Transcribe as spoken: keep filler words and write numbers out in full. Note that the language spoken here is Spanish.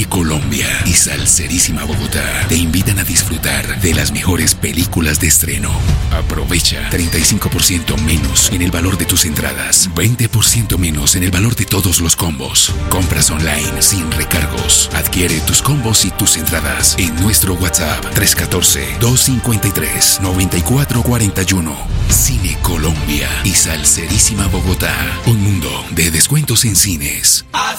Cine Colombia y Salserísima Bogotá te invitan a disfrutar de las mejores películas de estreno. Aprovecha treinta y cinco por ciento menos en el valor de tus entradas, veinte por ciento menos en el valor de todos los combos. Compras online sin recargos. Adquiere tus combos y tus entradas en nuestro WhatsApp tres uno cuatro, dos cinco tres, nueve cuatro cuatro uno. Cine Colombia y Salserísima Bogotá. Un mundo de descuentos en cines.